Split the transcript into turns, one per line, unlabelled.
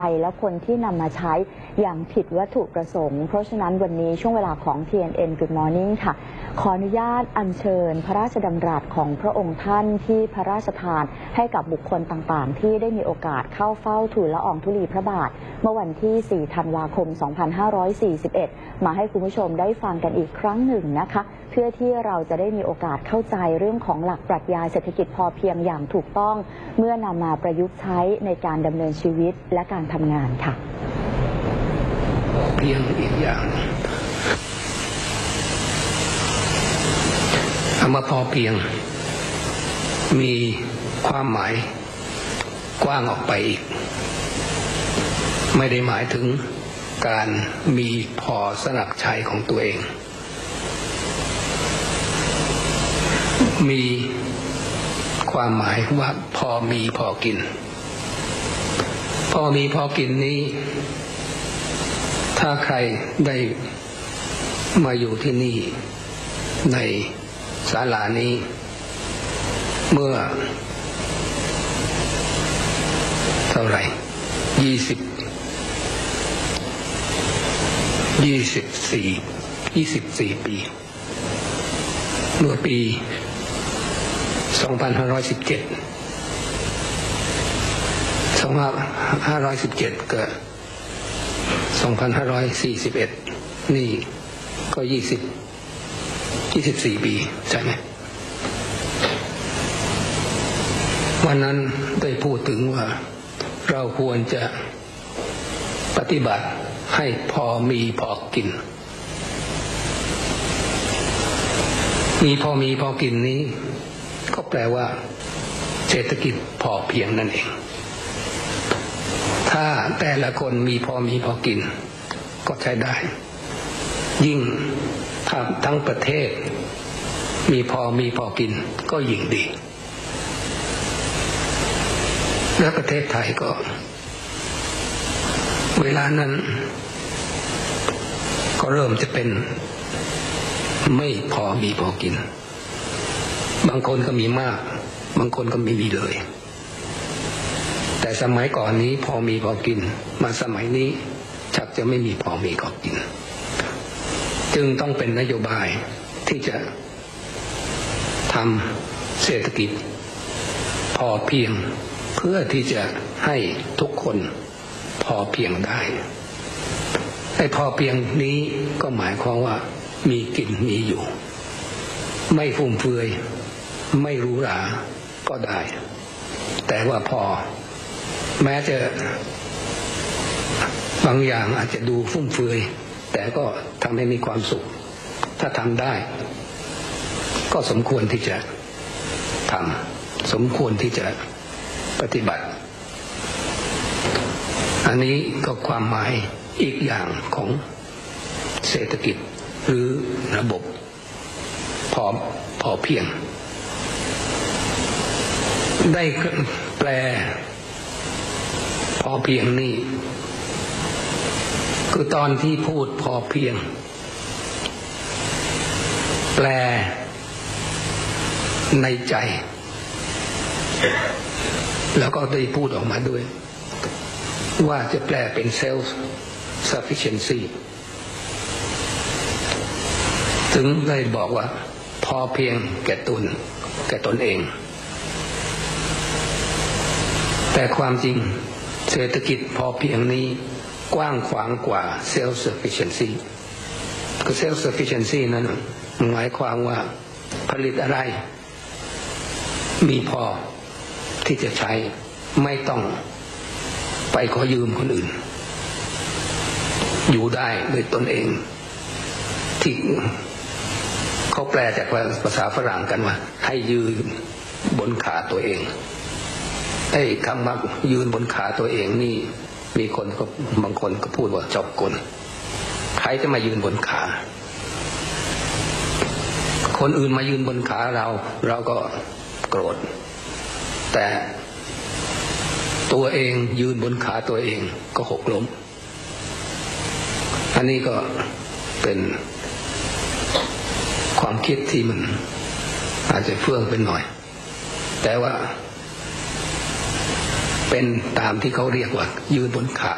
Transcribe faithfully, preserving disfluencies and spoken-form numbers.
และคนที่นำมาใช้อย่างผิดวัตถุประสงค์เพราะฉะนั้นวันนี้ช่วงเวลาของ ที เอ็น เอ็น Good Morning ค่ะขออนุญาตอัญเชิญพระราชดำรัสของพระองค์ท่านที่พระราชทานให้กับบุคคลต่างๆที่ได้มีโอกาสเข้าเฝ้าทูลละอองธุลีพระบาทเมื่อวันที่ สี่ ธันวาคม สองพันห้าร้อยสี่สิบเอ็ด มาให้คุณผู้ชมได้ฟังกันอีกครั้งหนึ่งนะคะเพื่อที่เราจะได้มีโอกาสเข้าใจเรื่องของหลักปรัชญาเศรษฐกิจพอเพียงอย่างถูกต้องเมื่อนำมาประยุกต์ใช้ในการดำเนินชีวิตและการทำงานค่ะ
เพียงอีกอย่างคำว่าพอเพียงมีความหมายกว้างออกไปอีกไม่ได้หมายถึงการมีพอสำหรับใช้ของตัวเองมีความหมายว่าพอมีพอกินพอมีพอกินนี้ถ้าใครได้มาอยู่ที่นี่ในศาลานี้เมื่อเท่าไหร่ยี่สิบยี่สิบสี่ยี่สิบสี่ปีเมื่อปีสองพันห้าร้อยสิบเจ็ดสองพันห้าร้อยสิบเจ็ดเกิดสองพันห้าร้อยสี่สิบเอ็ดนี่ก็ยี่สิบยี่สิบสี่ปีใช่ไหมวันนั้นได้พูดถึงว่าเราควรจะปฏิบัติให้พอมีพอกินมีพอมีพอกินนี้ก็แปลว่าเศรษฐกิจพอเพียงนั่นเองถ้าแต่ละคนมีพอมีพอกินก็ใช้ได้ยิ่งถ้าทั้งประเทศมีพอมีพอกินก็ยิ่งดีและประเทศไทยก็เวลานั้นก็เริ่มจะเป็นไม่พอมีพอกินบางคนก็มีมากบางคนก็ไม่มีเลยแต่สมัยก่อนนี้พอมีพอกินมาสมัยนี้ชักจะไม่มีพอมีพอกินจึงต้องเป็นนโยบายที่จะทำเศรษฐกิจพอเพียงเพื่อที่จะให้ทุกคนพอเพียงได้ให้พอเพียงนี้ก็หมายความว่ามีกินมีอยู่ไม่ฟุ่มเฟือยไม่หรูหราก็ได้แต่ว่าพอแม้จะบางอย่างอาจจะดูฟุ่มเฟือยแต่ก็ทำให้มีความสุขถ้าทำได้ก็สมควรที่จะทำสมควรที่จะปฏิบัติอันนี้ก็ความหมายอีกอย่างของเศรษฐกิจหรือระบบพอพอเพียงได้แปลพอเพียงนี่คือตอนที่พูดพอเพียงแปลในใจแล้วก็ได้พูดออกมาด้วยว่าจะแปลเป็น self sufficiency ถึงได้บอกว่าพอเพียงแก่ตนแก่ตนเองแต่ความจริงเศรษฐกิจพอเพียงนี้กว้างขวางกว่า self sufficiency คือ self sufficiency นั้นหมายความว่าผลิตอะไรมีพอที่จะใช้ไม่ต้องไปขอยืมคนอื่นอยู่ได้ด้วยตนเองที่เขาแปลจากภาษาฝรั่งกันว่าให้ยืนบนขาตัวเองไอ้คำว่ายืนบนขาตัวเองนี่มีคนก็บางคนก็พูดว่าจอบกลใครจะมายืนบนขาคนอื่นมายืนบนขาเราเราก็โกรธแต่ตัวเองยืนบนขาตัวเองก็หกล้มอันนี้ก็เป็นความคิดที่มันอาจจะเฟื่องเป็นหน่อยแต่ว่า เป็นตามที่เขาเรียกว่ายืนบนขา